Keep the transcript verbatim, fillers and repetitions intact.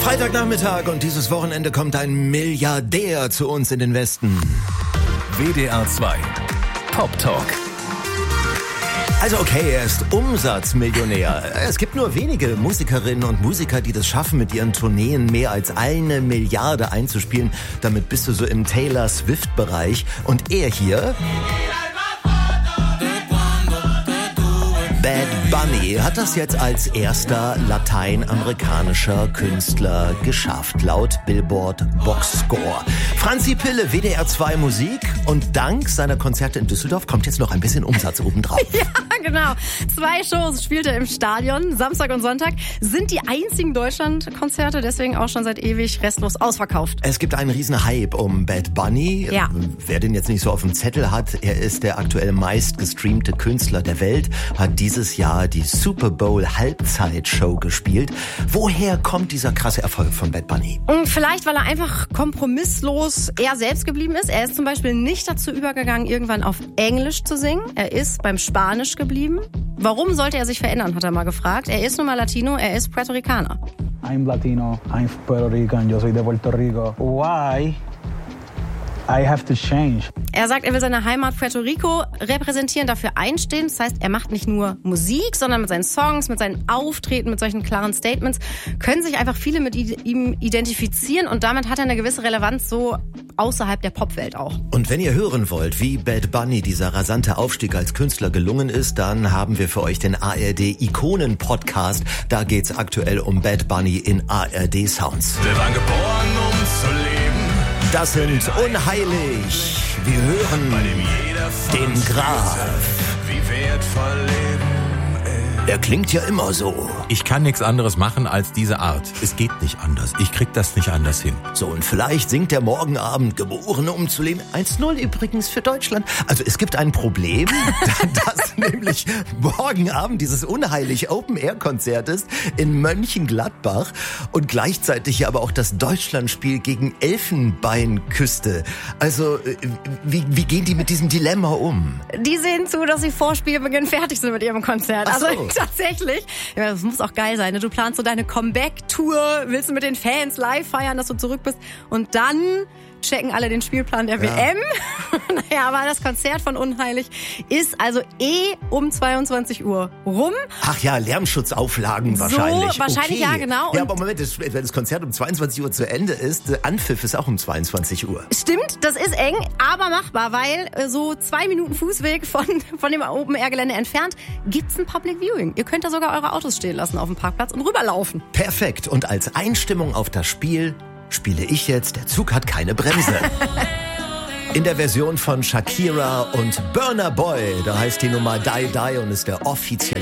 Freitagnachmittag und dieses Wochenende kommt ein Milliardär zu uns in den Westen. W D R zwei Pop Talk. Also okay, er ist Umsatzmillionär. Es gibt nur wenige Musikerinnen und Musiker, die das schaffen, mit ihren Tourneen mehr als eine Milliarde einzuspielen. Damit bist du so im Taylor Swift-Bereich. Und er hier... Bad Bunny hat das jetzt als erster lateinamerikanischer Künstler geschafft, laut Billboard Boxscore. Franzi Pille, W D R zwei Musik, und dank seiner Konzerte in Düsseldorf kommt jetzt noch ein bisschen Umsatz obendrauf. Ja, genau. Zwei Shows spielt er im Stadion, Samstag und Sonntag, sind die einzigen Deutschland-Konzerte, deswegen auch schon seit ewig restlos ausverkauft. Es gibt einen riesen Hype um Bad Bunny. Ja. Wer den jetzt nicht so auf dem Zettel hat, er ist der aktuell meistgestreamte Künstler der Welt, hat dieses Jahr die Super Bowl Halbzeitshow gespielt. Woher kommt dieser krasse Erfolg von Bad Bunny? Vielleicht, weil er einfach kompromisslos er selbst geblieben ist. Er ist zum Beispiel nicht dazu übergegangen, irgendwann auf Englisch zu singen. Er ist beim Spanisch geblieben. Warum sollte er sich verändern, hat er mal gefragt. Er ist nun mal Latino, er ist Puerto Ricaner. I'm Latino, I'm Puerto Rican, yo soy de Puerto Rico. Why? I have to change. Er sagt, er will seine Heimat Puerto Rico repräsentieren, dafür einstehen. Das heißt, er macht nicht nur Musik, sondern mit seinen Songs, mit seinen Auftreten, mit solchen klaren Statements können sich einfach viele mit ihm identifizieren, und damit hat er eine gewisse Relevanz so außerhalb der Popwelt auch. Und wenn ihr hören wollt, wie Bad Bunny dieser rasante Aufstieg als Künstler gelungen ist, dann haben wir für euch den A R D-Ikonen-Podcast. Da geht's aktuell um Bad Bunny in A R D-Sounds. Wir waren geboren, um zu leben. Das sind Unheilig. Wir hören den Graf. Wie wertvoll Leben ist. Er klingt ja immer so. Ich kann nichts anderes machen als diese Art. Es geht nicht anders. Ich krieg das nicht anders hin. So, und vielleicht singt er morgen Abend Geboren um zu leben. eins null übrigens für Deutschland. Also es gibt ein Problem, dass nämlich morgen Abend dieses Unheilig Open-Air-Konzert ist in Mönchengladbach und gleichzeitig aber auch das Deutschlandspiel gegen Elfenbeinküste. Also wie, wie gehen die mit diesem Dilemma um? Die sehen zu, dass sie vor Spielbeginn fertig sind mit ihrem Konzert. Ach so. Also tatsächlich. Ja, das muss auch geil sein. Ne? Du planst so deine Comeback-Tour, willst du mit den Fans live feiern, dass du zurück bist, und dann checken alle den Spielplan der ja. W M. Naja, aber das Konzert von Unheilig ist also eh um zweiundzwanzig Uhr rum. Ach ja, Lärmschutzauflagen wahrscheinlich. So, wahrscheinlich, okay. ja, genau. Ja, aber Moment, das, wenn das Konzert um zweiundzwanzig Uhr zu Ende ist, der Anpfiff ist auch um zweiundzwanzig Uhr. Stimmt, das ist eng, aber machbar, weil äh, so zwei Minuten Fußweg von, von dem Open-Air-Gelände entfernt gibt's ein Public Viewing. Ihr könnt da sogar eure Autos stehen lassen auf dem Parkplatz und rüberlaufen. Perfekt. Und als Einstimmung auf das Spiel spiele ich jetzt Der Zug hat keine Bremse. In der Version von Shakira und Burna Boy. Da heißt die Nummer Die Die und ist der offizielle